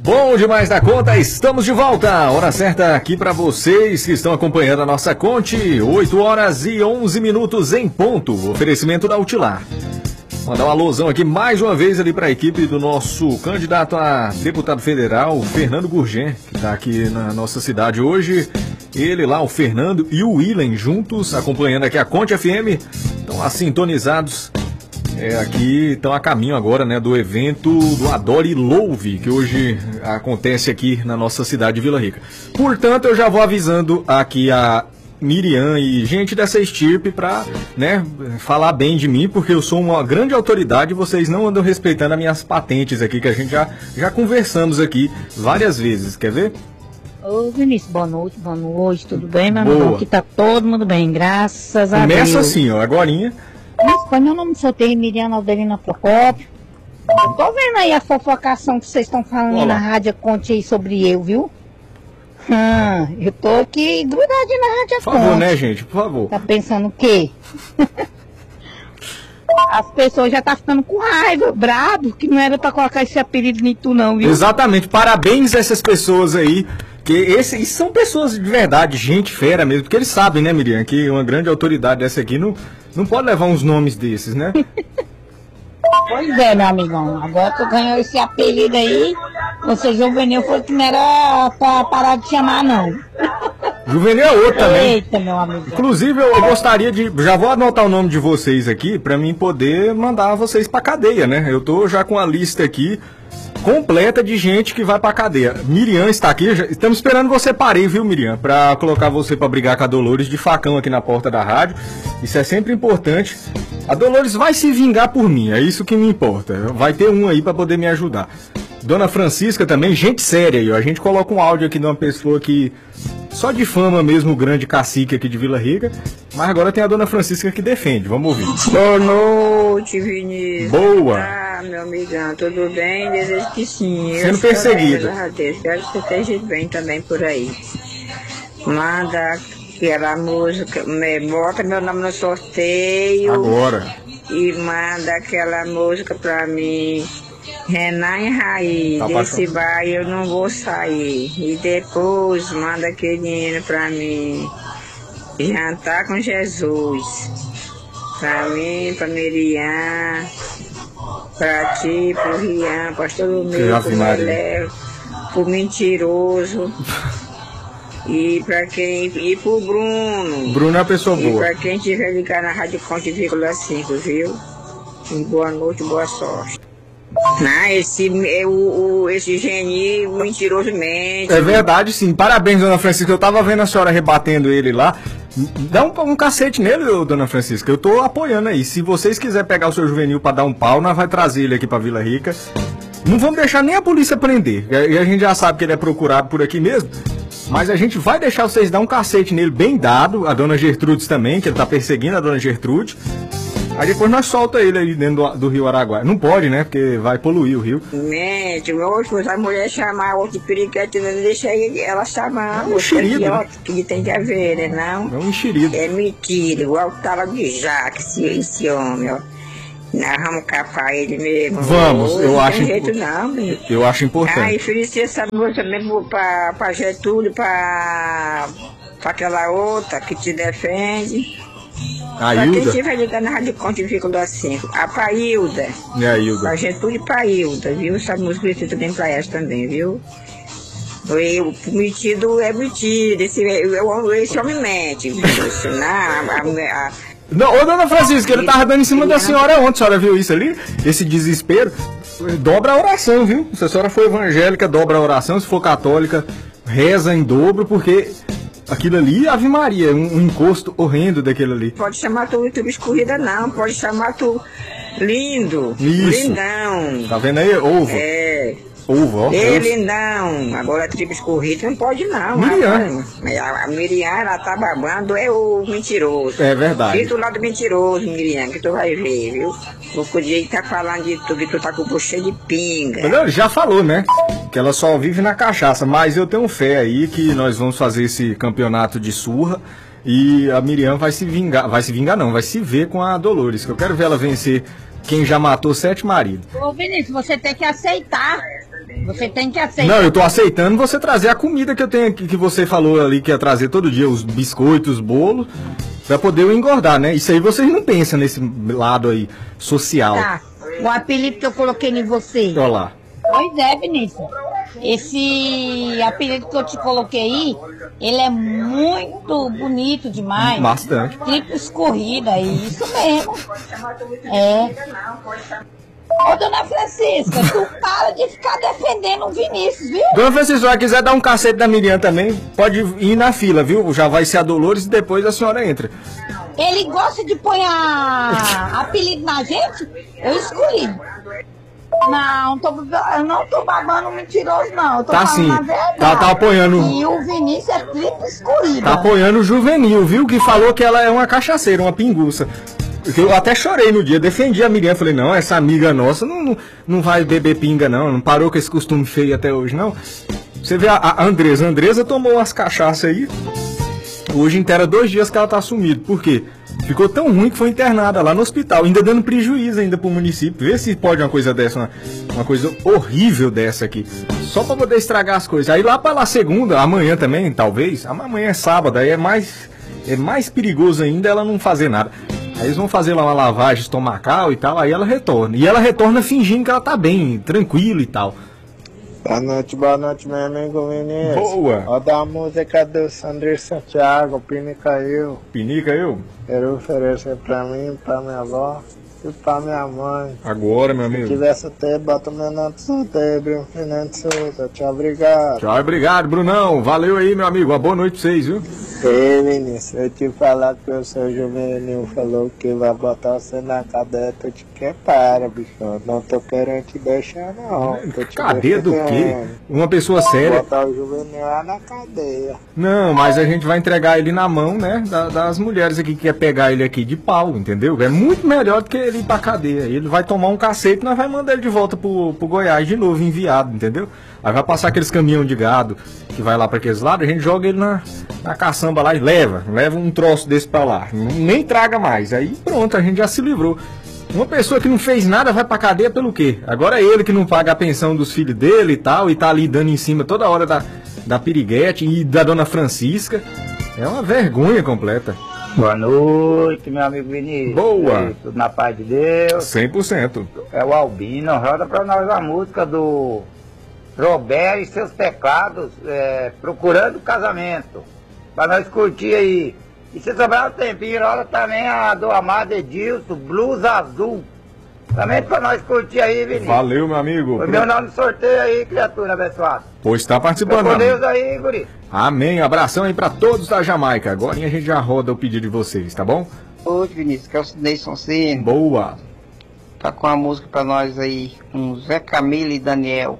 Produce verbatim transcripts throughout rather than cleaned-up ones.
Bom demais da conta, estamos de volta. Hora certa aqui para vocês que estão acompanhando a nossa Conte. oito horas e onze minutos em ponto. Oferecimento da Utilar. Mandar um alôzão aqui mais uma vez ali para a equipe do nosso candidato a deputado federal, Fernando Gurgel, que está aqui na nossa cidade hoje. Ele lá, o Fernando e o Willen juntos, acompanhando aqui a Conte F M. Estão lá sintonizados. É, aqui estão a caminho agora, né, do evento do Adore e Louve, que hoje acontece aqui na nossa cidade de Vila Rica. Portanto, eu já vou avisando aqui a Miriam e gente dessa estirpe para, né, falar bem de mim, porque eu sou uma grande autoridade e vocês não andam respeitando as minhas patentes aqui, que a gente já, já conversamos aqui várias vezes. Quer ver? Ô Vinícius, boa noite, boa noite, tudo bem, meu irmão? Aqui tá todo mundo bem, graças a Deus. Começa assim, ó, agorinha. Mas qual é meu nome solteiro? Miriam Alderina Procópio. Eu tô vendo aí a fofocação que vocês estão falando aí na rádio Conte aí sobre eu, viu? Hum, eu tô aqui grudadinho na rádio Conte. Por favor, né, gente? Por favor. Tá pensando o quê? As pessoas já tá ficando com raiva, brabo, que não era pra colocar esse apelido em tu não, viu? Exatamente, parabéns a essas pessoas aí, que esses são pessoas de verdade, gente fera mesmo, porque eles sabem, né, Miriam, que uma grande autoridade dessa aqui não, não pode levar uns nomes desses, né? Pois é, meu amigão, agora tu ganhou esse apelido aí, você juvenil foi que não era pra parar de chamar, não. Juvenil é outro também. Eita, meu amigo. Inclusive, eu gostaria de... Já vou anotar o nome de vocês aqui pra mim poder mandar vocês pra cadeia, né? Eu tô já com a lista aqui completa de gente que vai pra cadeia. Miriam está aqui. Já... Estamos esperando você parir, viu, Miriam? Pra colocar você pra brigar com a Dolores de facão aqui na porta da rádio. Isso é sempre importante. A Dolores vai se vingar por mim, é isso que me importa. Vai ter um aí pra poder me ajudar. Dona Francisca também, gente séria aí, ó. A gente coloca um áudio aqui de uma pessoa que... Só de fama mesmo, o grande cacique aqui de Vila Rica. Mas agora tem a Dona Francisca que defende. Vamos ouvir. Boa noite, Vinícius. Boa. Ah, meu amigão, tudo bem? Desejo que sim. Sendo perseguido. Espero que você esteja bem também por aí. Manda aquela música, me bota meu nome no sorteio. Agora. E manda aquela música pra mim. Renan e Raí, Tá desse bairro eu não vou sair. E depois manda aquele hino pra mim. Jantar com Jesus. Pra mim, pra Miriam, pra ti, pro Rian, pastor Lumiro, pro Melé, pro Mentiroso. E pra quem. E pro Bruno. Bruno é uma pessoa boa. E pra quem tiver ligado na Rádio Conte vírgula cinco, viu? E boa noite, boa sorte. Não, esse, o, o, esse geni mentiroso mente. É verdade, sim. Parabéns, Dona Francisca. Eu tava vendo a senhora rebatendo ele lá. Dá um, um cacete nele, Dona Francisca. Eu tô apoiando aí. Se vocês quiserem pegar o seu juvenil pra dar um pau, nós vai trazer ele aqui pra Vila Rica. Não vamos deixar nem a polícia prender. E a gente já sabe que ele é procurado por aqui mesmo. Mas a gente vai deixar vocês dar um cacete nele bem dado. A Dona Gertrudes também, que ele tá perseguindo a Dona Gertrude. Aí depois nós solta ele aí dentro do, do Rio Araguaia. Não pode, né? Porque vai poluir o rio. Mente, hoje a mulher chamar outro periquete, não deixa ela chamar. É um enxerido, que, né? que tem que haver, né? Não? É um enxerido. É mentira, igual o tala de Jaque, esse, esse homem, ó. Nós vamos capar ele mesmo. Vamos, eu não acho. Não tem jeito não, menino. Eu acho importante. Ah, ofereci essa música mesmo pra, pra Getúlio, pra, pra aquela outra que te defende. A pra Hilda? quem estiver ligando na Rádio Conte vírgula cinco. A Pailda. É a Hilda. Pra Getúlio e Pailda, viu? Essa música precisa também pra essa também, viu? O metido é metido, esse, esse homem mente. Isso, não, a, a, Não, ô Dona Francisca, ele tava dando em cima da senhora ontem, a senhora viu isso ali? Esse desespero. Dobra a oração, viu? Se a senhora for evangélica, dobra a oração. Se for católica, reza em dobro, porque aquilo ali, Ave Maria, um, um encosto horrendo daquele ali. Pode chamar tu YouTube escorrida não, pode chamar tu lindo, isso. Lindão. Tá vendo aí? Ovo. É. Ovo, ó. Ei, lindão. Agora a tribo escorrida não pode não. Miriam. A, a Miriam, ela tá babando, é o mentiroso. É verdade. Fica do lado mentiroso, Miriam, que tu vai ver, viu? O podia tá falando de tu, que tu tá com o bucho cheio de pinga. Ele já falou, né? Que ela só vive na cachaça, mas eu tenho fé aí que nós vamos fazer esse campeonato de surra e a Miriam vai se vingar, vai se vingar não, vai se ver com a Dolores, que eu quero ver ela vencer quem já matou sete maridos. Ô Vinícius, você tem que aceitar Você tem que aceitar. Não, eu tô aceitando você trazer a comida que eu tenho aqui, que você falou ali que ia trazer todo dia, os biscoitos, os bolos, pra poder eu engordar, né? Isso aí vocês não pensam nesse lado aí, social. Tá, o apelido que eu coloquei em você. Olha lá. Pois é, Vinícius. Esse apelido que eu te coloquei aí, ele é muito bonito demais. Bastante. Tríplice corrida, é isso mesmo. É. Ô, dona Francisca, tu para de ficar defendendo o Vinícius, viu? Dona Francisca, se ela quiser dar um cacete da Miriam também, pode ir na fila, viu? Já vai ser a Dolores e depois a senhora entra. Ele gosta de pôr a... apelido na gente, eu escolhi. Não, tô, eu não tô babando mentiroso, não. Eu tô Tá falando sim. a verdade. Tá, tá apoiando. E o Vinícius é tríplice corrida. Tá apoiando o Juvenil, viu? Que falou que ela é uma cachaceira, uma pinguça. Eu até chorei no dia, defendi a Miriam. Falei, não, essa amiga nossa não, não, não vai beber pinga, não. Não parou com esse costume feio até hoje, não. Você vê a, a Andresa. A Andresa tomou umas cachaças aí. Hoje inteira dois dias que ela tá sumida. Por quê? Ficou tão ruim que foi internada lá no hospital, ainda dando prejuízo ainda pro município. Vê se pode uma coisa dessa, uma, uma coisa horrível dessa aqui. Só pra poder estragar as coisas. Aí lá pra lá segunda, amanhã também, talvez. Amanhã é sábado, aí é mais, é mais perigoso ainda ela não fazer nada. Aí eles vão fazer lá uma lavagem estomacal e tal, aí ela retorna. E ela retorna fingindo que ela tá bem, tranquila e tal. Boa noite, boa noite, meu amigo Vinícius. Boa. Ó, da música do Sandro Santiago, Pinica Eu. Pinica eu? Quero oferecer pra mim, pra minha avó e pra minha mãe. Agora, meu Se amigo. tiver solteiro, bota o meu nome solteiro, Bruno Fernandes Souza. Tchau, obrigado. Tchau, obrigado, Brunão. Valeu aí, meu amigo. Uma boa noite pra vocês, viu? Ei, Vinícius, eu te falar que o seu juvenil falou que vai botar você na cadeia, tu te prepara, bicho. Não tô querendo te deixar, não. Tô te Cadeia do quê? defendendo. Uma pessoa séria. Botar o juvenil lá na cadeia. Não, mas a gente vai entregar ele na mão, né, da- das mulheres aqui que quer pegar ele aqui de pau, entendeu? É muito melhor do que ele ir pra cadeia. Ele vai tomar um cacete e nós vai mandar ele de volta pro, pro Goiás de novo, enviado, entendeu? Aí vai passar aqueles caminhão de gado que vai lá pra aqueles lados, a gente joga ele na, na caçamba lá e leva, leva um troço desse pra lá. Nem traga mais. Aí pronto, a gente já se livrou. Uma pessoa que não fez nada vai pra cadeia pelo quê? Agora é ele que não paga a pensão dos filhos dele e tal, e tá ali dando em cima toda hora da, da Piriguete e da Dona Francisca. É uma vergonha completa. Boa noite, meu amigo Vinícius. Boa. E aí, tudo na paz de Deus. cem por cento. É o Albino. Roda pra nós a música do Roberto e seus teclados, é, Procurando Casamento. Pra nós curtir aí. E se sobrar um tempinho, roda também a do Amado Edilson, Blues Azul. Também pra nós curtir aí, Vinícius. Valeu, meu amigo. Foi meu nome de sorteio aí, criatura abençoada. Pois tá Fica participando. com Deus amigo. aí, guri. Amém. Abração aí pra todos da Jamaica. Agora a gente já roda o pedido de vocês, tá bom? Oi, Vinícius, que é o Sidney Sonsen. Boa. Tá com a música pra nós aí, com Zé Camilo e Daniel.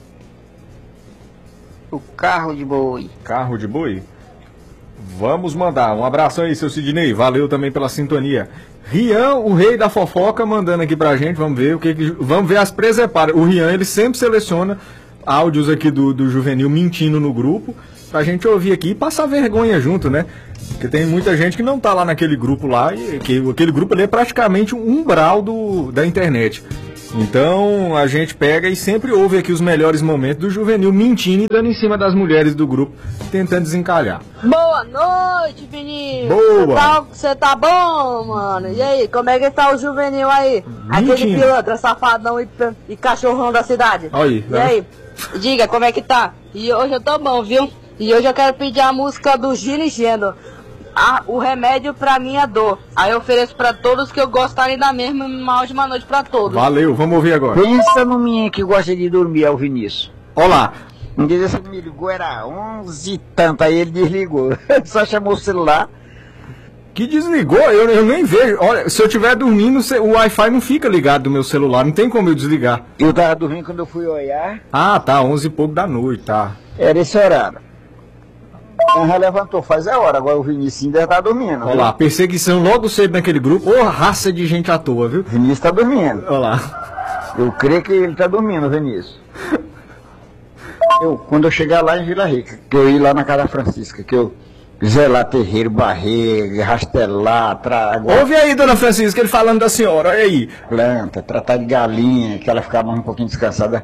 O Carro de Boi. Carro de boi? Vamos mandar. Um abração aí, seu Sidney. Valeu também pela sintonia. Rian, o rei da fofoca, mandando aqui pra gente. Vamos ver o que, que vamos ver as presepadas. O Rian, ele sempre seleciona áudios aqui do, do Juvenil mentindo no grupo, pra gente ouvir aqui e passar vergonha junto, né? Porque tem muita gente que não tá lá naquele grupo lá, e que aquele grupo ali é praticamente um umbral do, da internet. Então a gente pega e sempre ouve aqui os melhores momentos do Juvenil mentindo e dando em cima das mulheres do grupo, tentando desencalhar. Boa noite, Vinícius. Boa. Você tá, tá bom, mano? E aí, como é que tá o Juvenil aí? Aquele Mentindo. pilantra, safadão e, e cachorrão da cidade. Olha aí, E né? aí, diga, como é que tá? E hoje eu tô bom, viu? E hoje eu quero pedir a música do Gino e Geno. Ah, o remédio pra minha dor. Aí eu ofereço pra todos que eu gostarem da mesma. Uma ótima noite pra todos. Valeu, vamos ouvir agora. Pensa no menino que gosta de dormir, é o Vinícius. Olá. Um dia você me ligou, era onze e tanto, aí ele desligou. Só chamou o celular. Que desligou? Eu, eu nem vejo. Olha, se eu estiver dormindo, cê- o Wi-Fi não fica ligado do meu celular. Não tem como eu desligar. Eu tava dormindo quando eu fui olhar, Ah, tá, onze e pouco da noite, tá. era esse horário. Então já levantou, faz a hora, agora o Vinícius ainda tá dormindo. Olha lá, perseguição logo cedo naquele grupo. Ô, raça de gente à toa, viu? O Vinícius tá dormindo. Olha lá. Eu creio que ele tá dormindo, Vinícius. Eu, quando eu chegar lá em Vila Rica, que eu ir lá na casa da Francisca, que eu zelar terreiro, barrer, rastelar, tragar Ouve aí, dona Francisca, ele falando da senhora, olha aí. planta, tratar de galinha, que ela ficava um pouquinho descansada.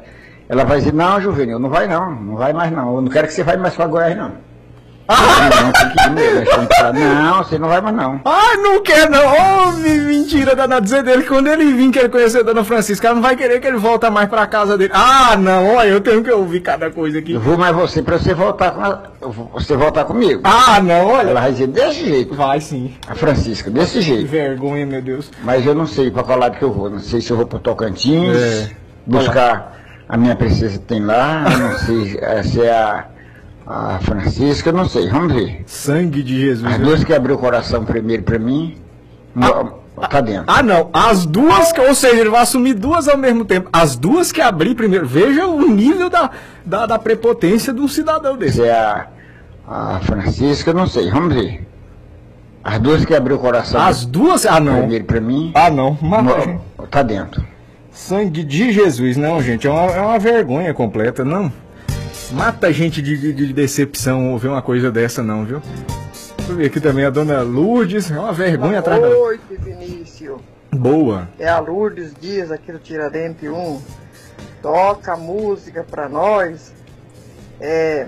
ela vai dizer, não, Juvenil, não vai não, não vai mais não, eu não quero que você vá mais para Goiás não. Não, tem que ir mesmo, tem que falar, não, você não vai mais não. Ah, não quer não, oh, mentira, danado dizer dele, quando ele vir querer conhecer a Dona Francisca, ela não vai querer que ele volta mais pra casa dele. Ah, não, olha, eu tenho que ouvir cada coisa aqui. Eu vou mais você pra você voltar com a, você voltar comigo. Ah, não, olha. Ela vai dizer desse jeito. Vai sim. A Francisca, desse jeito. Que vergonha, meu Deus. Mas eu não sei pra qual lado que eu vou, não sei se eu vou pro Tocantins, é. buscar a minha princesa que tem lá, não sei se é a... A Francisca, eu não sei, vamos ver. Sangue de Jesus. As duas que abriu o coração primeiro pra mim, ah, tá dentro. Ah, não. As duas, que, ou seja, ele vai assumir duas ao mesmo tempo. As duas que abrir primeiro. Veja o nível da, da, da prepotência de um cidadão desse. Se é a, a Francisca, eu não sei, vamos ver. As duas que abriu o coração. As duas? Ah, não. Primeiro pra mim. Ah, não. Mas, tá dentro. Sangue de Jesus, não, gente. É uma, é uma vergonha completa, não. Mata gente de, de, de decepção ouvir uma coisa dessa, não, viu? Deixa eu ver aqui também a Dona Lourdes. É uma vergonha atrás da... Boa noite, Vinícius. Boa. É a Lourdes Dias aqui do Tiradentes um. Toca música pra nós. É...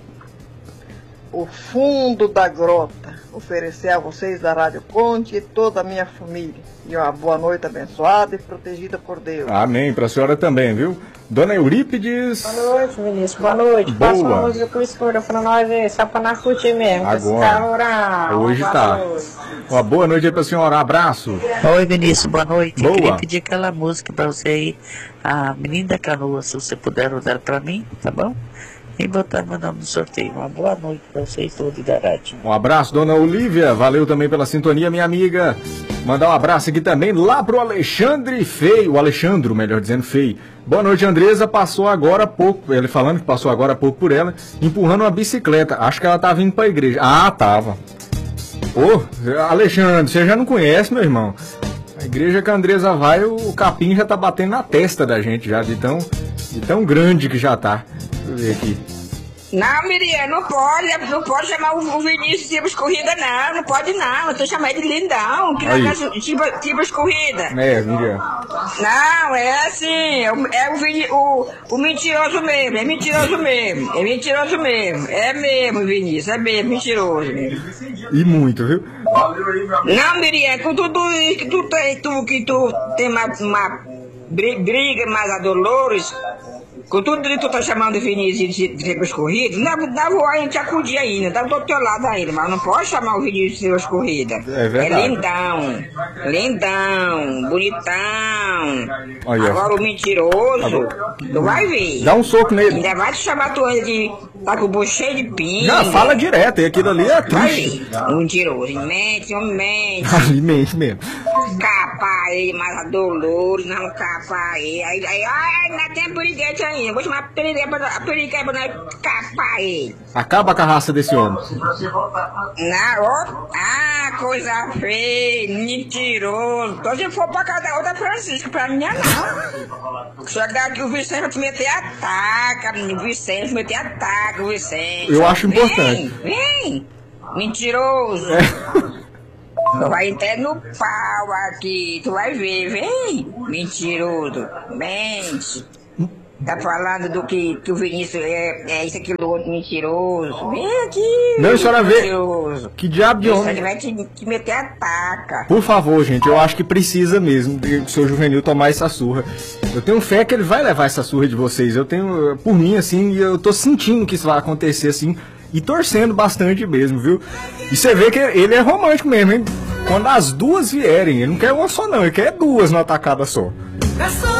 O Fundo da Grota. Oferecer a vocês da Rádio Conte e toda a minha família. E uma boa noite abençoada e protegida por Deus. Amém. Pra senhora também, viu? Dona Eurípides. Boa noite, Vinícius. Boa noite. Boa. Passa uma música pro escuro pra nós ver, só pra nós curtir mesmo. Agora. Hoje tá. Uma boa noite aí pra senhora. Abraço. Oi, Vinícius. Boa noite. Boa. Eu queria pedir aquela música pra você aí, a Menina da Canoa, se você puder rodar pra mim, tá bom? E botar meu nome no sorteio. Uma boa noite pra vocês todos da rádio. Um abraço, Dona Olívia. Valeu também pela sintonia, minha amiga. Mandar um abraço aqui também lá pro Alexandre Feio. O Alexandro, melhor dizendo, Feio. Boa noite, Andresa. Passou agora há pouco, ele falando que passou agora há pouco por ela, empurrando uma bicicleta. Acho que ela tava indo pra igreja. Ah, tava. Ô, Alexandre, você já não conhece, meu irmão. A igreja que a Andresa vai, o capim já tá batendo na testa da gente já, de tão, de tão grande que já tá. Deixa eu ver aqui. Não, Miriam, não pode, não pode chamar o Vinícius de tipo escorrida, não, não pode não, eu tô chamando ele de lindão, que não é tipo, tipo escorrida. É, Miriam. Não, é assim, é, o, é o, Vini, o, o mentiroso mesmo, é mentiroso mesmo, é mentiroso mesmo, é mesmo, Vinícius, é mesmo, mentiroso mesmo. E muito, viu? Não, Miriam, com tudo isso que tu tem, tu, que tu tem uma, uma briga mais a Dolores, com tudo que tu tá chamando o Vinícius de ser escorrido, não dá vou a gente acudir ainda, tá do teu lado ainda, mas não pode chamar o Vinícius de ser escorrida. É verdade. É lindão, lindão, bonitão. Aí, agora o mentiroso, agora... tu vai ver. Dá um soco nele. Ainda vai te chamar tu de... tá com o bucho cheio de pinga. Já fala direto, e aquilo ali é triste. Um mentiroso, mente, um mente. Mente mesmo. Capa ele, mas a Dolores, não capa ele. Aí, aí, ai, ainda tem piriguete ainda. Vou chamar a piriguete pra nós capar ele. Acaba com a raça desse homem. Não, ó, ah, coisa feia, mentiroso. Então se for pra casa da outra Francisca, pra mim não. Chegar aqui o Vicente vai te meter ataca, o Vicente vai meter ataca, o Vicente. Eu acho vem, importante. Vem, mentiroso. É. Tu vai entrar no pau aqui, tu vai ver, vem, mentiroso, mente. Tá falando do que, que o Vinícius é, é isso, aquilo, outro mentiroso. Vem aqui, não, a senhora vê. Que diabo de homem. Ele vai te, te meter a taca. Por favor, gente, eu acho que precisa mesmo do seu Juvenil tomar essa surra. Eu tenho fé que ele vai levar essa surra de vocês. Eu tenho, por mim, assim, eu tô sentindo que isso vai acontecer, assim, e torcendo bastante mesmo, viu? E você vê que ele é romântico mesmo, hein? Quando as duas vierem, ele não quer uma só não, ele quer duas numa tacada só.